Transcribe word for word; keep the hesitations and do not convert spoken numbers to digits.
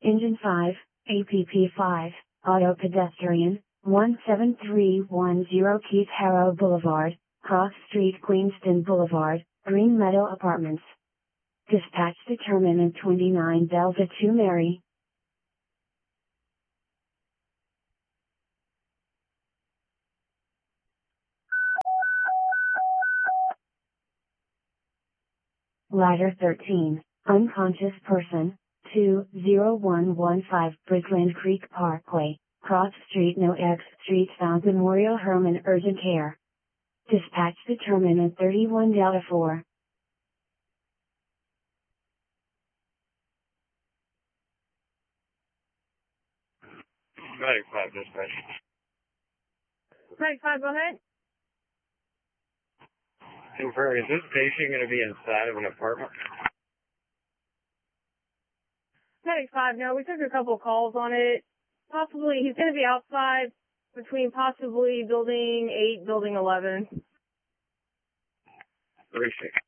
Engine five, A P P five, Auto Pedestrian, one seven three one zero Keith Harrow Boulevard, Cross Street, Queenston Boulevard, Green Meadow Apartments. Dispatch determinant twenty-nine Delta two Mary. Ladder thirteen, unconscious person, two zero one one five Bridgeland Creek Parkway, Cross Street, No X Street, found Memorial Herman, urgent care. Dispatch determinant thirty-one Delta four. Medic five, dispatch. Medic five, go ahead. Confirm, is this patient going to be inside of an apartment? Medic five, no, we took a couple calls on it. Possibly, he's going to be outside between possibly building eight, building eleven. Three six.